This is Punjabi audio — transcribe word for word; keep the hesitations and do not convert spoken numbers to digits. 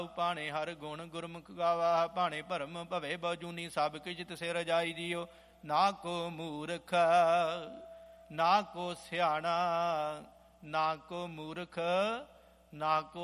ਭਾਣੇ ਹਰ ਗੁਣ ਗੁਰਮੁਖ ਗਾਵਾ। ਭਾਣੇ ਭਰਮ ਭਵੇ ਬਜੂਨੀ ਸਭ ਕਿਛ ਤਿਸੇ ਰਜਾਈ ਦਿਓ। ਨਾ ਕੋ ਮੂਰਖ ਨਾ ਕੋ ਸਿਆਣਾ ਨਾ ਕੋ ਮੂਰਖ ਨਾ ਕੋ